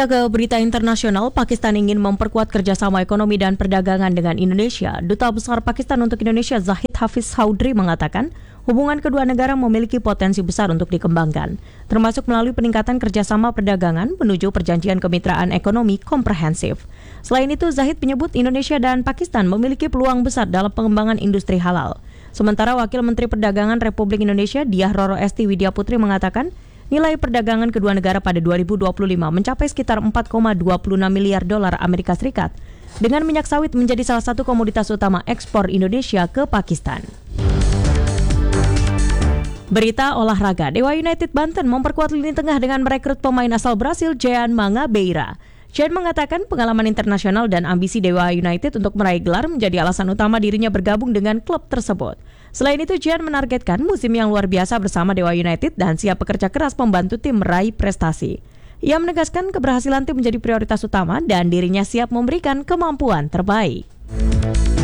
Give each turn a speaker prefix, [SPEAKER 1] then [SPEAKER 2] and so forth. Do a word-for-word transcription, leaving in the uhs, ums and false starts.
[SPEAKER 1] Kita ke berita internasional. Pakistan ingin memperkuat kerjasama ekonomi dan perdagangan dengan Indonesia. Duta Besar Pakistan untuk Indonesia Zahid Hafiz Chaudhry mengatakan hubungan kedua negara memiliki potensi besar untuk dikembangkan, termasuk melalui peningkatan kerjasama perdagangan menuju perjanjian kemitraan ekonomi komprehensif. Selain itu, Zahid menyebut Indonesia dan Pakistan memiliki peluang besar dalam pengembangan industri halal. Sementara Wakil Menteri Perdagangan Republik Indonesia Diah Roro Esti Widya Putri mengatakan nilai perdagangan kedua negara pada dua ribu dua puluh lima mencapai sekitar empat koma dua puluh enam miliar dolar Amerika Serikat, dengan minyak sawit menjadi salah satu komoditas utama ekspor Indonesia ke Pakistan. Berita olahraga, Dewa United Banten memperkuat lini tengah dengan merekrut pemain asal Brasil Jean Mangabeira. Jean mengatakan pengalaman internasional dan ambisi Dewa United untuk meraih gelar menjadi alasan utama dirinya bergabung dengan klub tersebut. Selain itu, Jean menargetkan musim yang luar biasa bersama Dewa United dan siap bekerja keras membantu tim meraih prestasi. Ia menegaskan keberhasilan tim menjadi prioritas utama dan dirinya siap memberikan kemampuan terbaik.